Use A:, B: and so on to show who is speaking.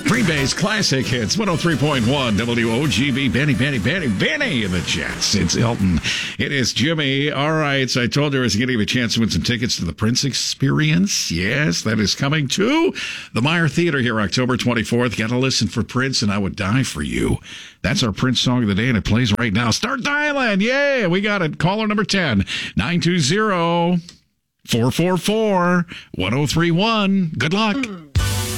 A: Green Bay's classic hits, 103.1 WOGB. Benny in the Jets. It's Elton. It is Jimmy. All right, so I told you I was going to give you a chance to win some tickets to the Prince Experience. Yes, that is coming to the Meyer Theater here October 24th. Got to listen for Prince, and I would die for you. That's our Prince song of the day, and it plays right now. Start dialing. Yeah, we got it. Caller number 10, 920-444-1031. Good luck.